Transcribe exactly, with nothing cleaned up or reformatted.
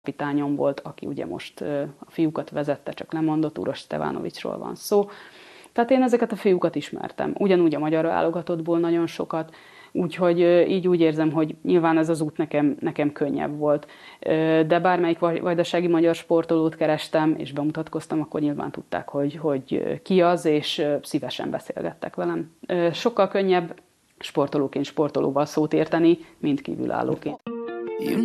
Kapitányom volt, aki ugye most a fiúkat vezette, csak lemondott, Uroš Stevanovićról van szó. Tehát én ezeket a fiúkat ismertem. Ugyanúgy a magyar válogatottból nagyon sokat, úgyhogy így úgy érzem, hogy nyilván ez az út nekem, nekem könnyebb volt. De bármelyik vajdasági magyar sportolót kerestem, és bemutatkoztam, akkor nyilván tudták, hogy, hogy ki az, és szívesen beszélgettek velem. Sokkal könnyebb sportolóként sportolóval szót érteni, mint kívülállóként.